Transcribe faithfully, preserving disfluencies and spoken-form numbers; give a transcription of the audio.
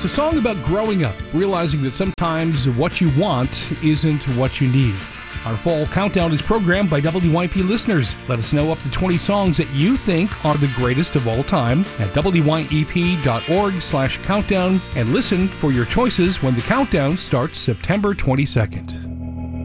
It's a song about growing up, realizing that sometimes what you want isn't what you need. Our fall countdown is programmed by W Y P listeners. Let us know up to twenty songs that you think are the greatest of all time at W Y E P dot org slash countdown and listen for your choices when the countdown starts September twenty-second.